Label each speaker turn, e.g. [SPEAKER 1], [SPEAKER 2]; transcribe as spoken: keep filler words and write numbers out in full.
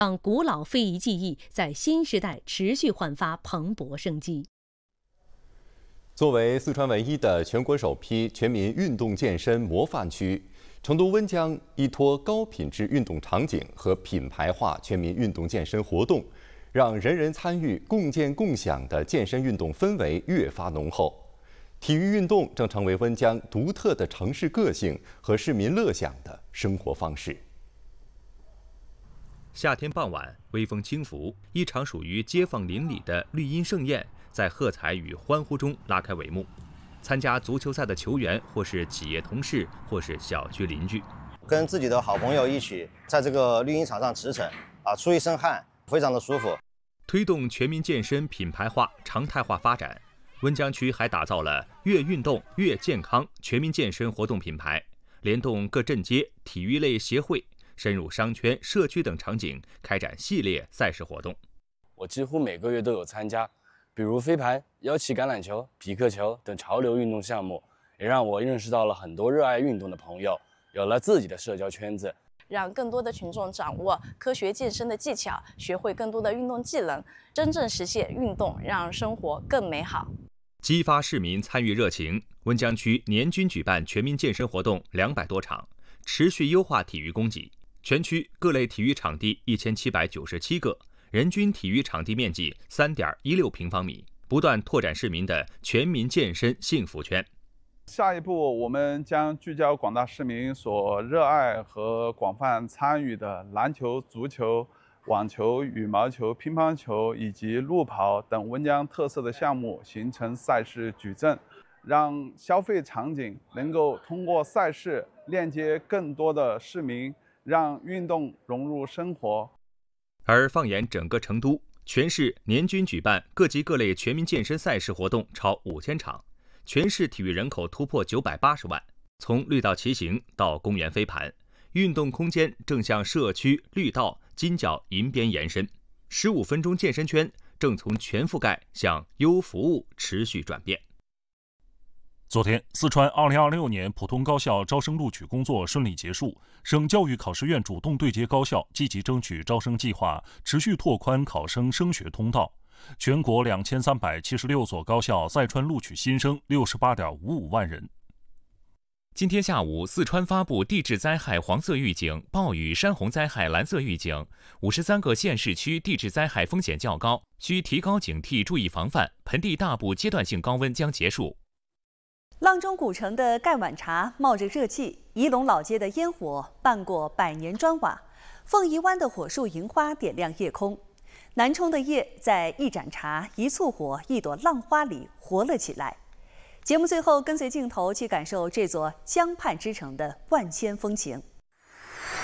[SPEAKER 1] 让古老非遗技艺在新时代持续焕发蓬勃生机。
[SPEAKER 2] 作为四川唯一的全国首批全民运动健身模范区，成都温江依托高品质运动场景和品牌化全民运动健身活动，让人人参与、共建共享的健身运动氛围越发浓厚。体育运动正成为温江独特的城市个性和市民乐享的生活方式。
[SPEAKER 3] 夏天傍晚，微风轻拂，一场属于街坊邻里的绿荫盛宴在喝彩与欢呼中拉开帷幕。参加足球赛的球员，或是企业同事，或是小区邻居，
[SPEAKER 4] 跟自己的好朋友一起在这个绿茵场上驰骋，啊，出一身汗，非常的舒服。
[SPEAKER 3] 推动全民健身品牌化、常态化发展，温江区还打造了“越运动越健康”全民健身活动品牌，联动各镇街体育类协会，深入商圈、社区等场景，开展系列赛事活动。
[SPEAKER 5] 我几乎每个月都有参加，比如飞盘、腰旗橄榄球、匹克球等潮流运动项目，也让我认识到了很多热爱运动的朋友，有了自己的社交圈子。
[SPEAKER 6] 让更多的群众掌握科学健身的技巧，学会更多的运动技能，真正实现运动让生活更美好。
[SPEAKER 3] 激发市民参与热情，温江区年均举办全民健身活动两百多场，持续优化体育供给。全区各类体育场地一千七百九十七个，人均体育场地面积三点一六平方米，不断拓展市民的全民健身幸福圈。
[SPEAKER 7] 下一步，我们将聚焦广大市民所热爱和广泛参与的篮球、足球、网球、羽毛球、乒乓球以及路跑等温江特色的项目，形成赛事矩阵，让消费场景能够通过赛事链接更多的市民，让运动融入生活。
[SPEAKER 3] 而放眼整个成都，全市年均举办各级各类全民健身赛事活动超五千场。全市体育人口突破九百八十万，从绿道骑行到公园飞盘，运动空间正向社区、绿道、金角银边延伸。十五分钟健身圈正从全覆盖向优服务持续转变。
[SPEAKER 8] 昨天，四川二零二六年普通高校招生录取工作顺利结束，省教育考试院主动对接高校，积极争取招生计划，持续拓宽考生升学通道。全国两千三百七十六所高校在川录取新生六十八点五五万人。
[SPEAKER 9] 今天下午，四川发布地质灾害黄色预警、暴雨、山洪灾害蓝色预警，五十三个县市区地质灾害风险较高，需提高警惕，注意防范。盆地大部阶段性高温将结束。
[SPEAKER 10] 阆中古城的盖碗茶冒着热气，仪陇老街的烟火伴过百年砖瓦，凤仪湾的火树银花点亮夜空。南充的夜在一盏茶、一簇火、一朵浪花里活了起来。节目最后跟随镜头去感受这座江畔之城的万千风情。